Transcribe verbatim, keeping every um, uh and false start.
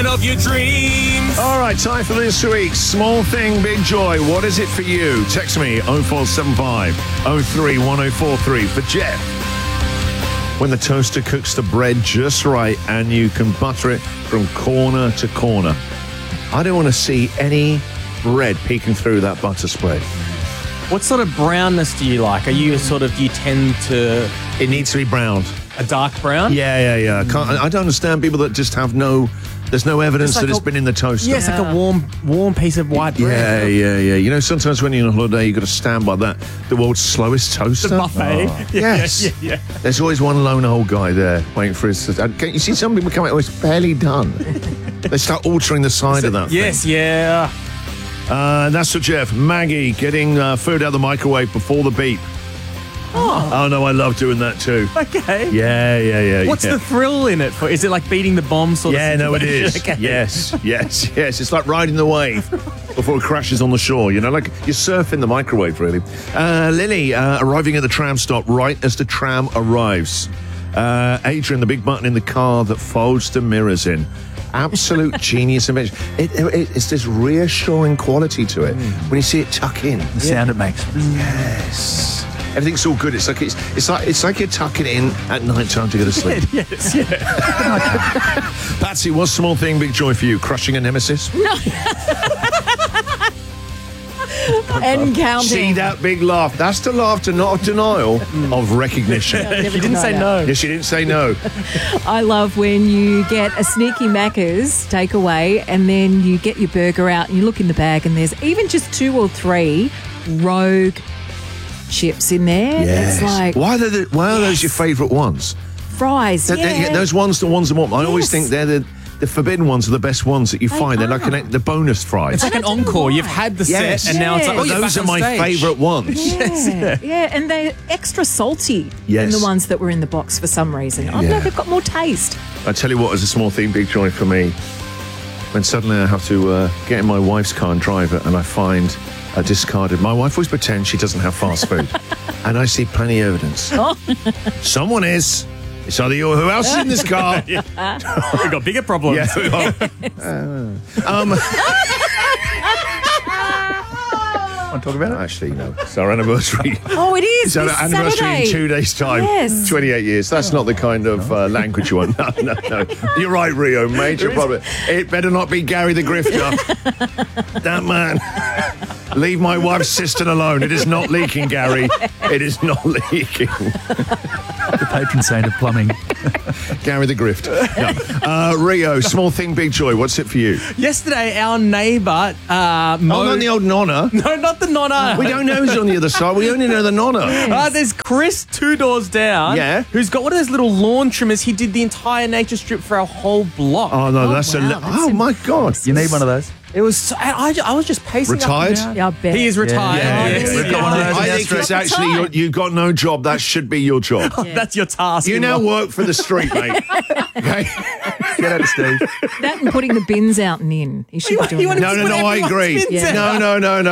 Of your dreams. All right, time for this week's Small Thing, Big Joy. What is it for you? Text me oh four seven five oh three one oh four three for Jeff. When the toaster cooks the bread just right and you can butter it from corner to corner. I don't want to see any bread peeking through that butter spread. What sort of brownness do you like? Are you sort of, do you tend to It needs to be browned. a dark brown? Yeah, yeah, yeah. I, can't, I don't understand people that just have no... There's no evidence It's like that it's a- been in the toaster. Yeah, it's like a warm, warm piece of white Yeah, bread. yeah, yeah. You know, sometimes when you're on holiday, you've got to stand by that, the world's slowest toaster. The buffet. Oh. Yeah, Yes. yeah, yeah. There's always one lone old guy there waiting for his... uh, You see some people come out, oh, it's barely done. They start altering the side of that Yes, yeah. thing. Uh, that's for Jeff. Maggie getting uh, food out of the microwave before the beep. Oh, Oh, no, I love doing that too. okay. Yeah, yeah, yeah. What's yeah. the thrill in it? For? Is it like beating the bomb sort Yeah, of no, it situation? is. Okay. Yes, yes, yes. It's like riding the wave before it crashes on the shore. You know, like you're surfing the microwave, really. Uh, Lily uh, arriving at the tram stop right as the tram arrives. Uh, Adrian, the big button in the car that folds the mirrors in. Absolute genius invention. It, it, it's this reassuring quality to it when you see it tuck in. The sound it makes. Yes. Everything's all good. It's like it's, it's like it's like you're tucking it in at night time to go to sleep. Yes, yeah. Patsy, what's small thing, big joy for you? Crushing a nemesis? And counting. See that big laugh? That's the laughter, not of denial, of recognition. Never You didn't deny say that. no. Yes, she didn't say no. I love when you get a sneaky Macca's takeaway and then you get your burger out and you look in the bag and there's even just two or three Rogue chips in there. It's like why are, they the, why are those Yes. your favourite ones? fries. Th- they- yeah. Those ones, the ones that want. I always Yes. think they're the, the forbidden ones are the best ones that you They find. They're like are. an, the bonus fries. It's like an I don't know encore. why. You've had the Yes. set, and now it's like, Yeah. oh, you're those back are on my stage. favourite ones. Yeah, yeah, and they're extra salty Yes. than the ones that were in the box for some reason. I don't know, Yeah. they've got more taste. I tell you what, as a small thing, big joy for me, when suddenly I have to uh, get in my wife's car and drive it, and I find a discarded. My wife always pretends she doesn't have fast food, and I see plenty of evidence. Someone is. It's either you or who else is in this car. We've got bigger problems. Yeah. we are. um, Want to talk about it? actually, no. It's our anniversary. Oh, it is. It's our this anniversary Saturday. in two days' time. Yes. twenty-eight years. That's not the kind of uh, language you want. No, no, no. You're right, Rio. Major problem. It better not be Gary the Grifter. That man. Leave my wife's cistern alone. It is not leaking, Gary. It is not leaking. The patron saint of plumbing. Gary the Grift. No. Uh, Rio, small thing, big joy. What's it for you? Yesterday, our neighbour, uh, Mo... Oh, not the old nonna. No, not the nonna. We don't know who's on the other side. We only know the nonna. Uh, there's Chris, two doors down. Yeah. Who's got one of those little lawn trimmers. He did the entire nature strip for our whole block. Oh, no, Oh, that's a... wow, Li- that's oh, my God. You need one of those. It was. So, I, I, I was just pacing Retired? Up and down. Yeah, I bet. He is retired. Yeah, Yeah, yeah, yes. yeah. We've got one of those. I Yeah, think straight. it's actually, you're, you've got no job. That should be your job. That's your task. You in now life. work for the street, mate. Okay? Get out of Steve. That and putting the bins out and in. You should be doing you that. want No, no, no, I Everyone's agree. bins Yeah. No, no, no, no.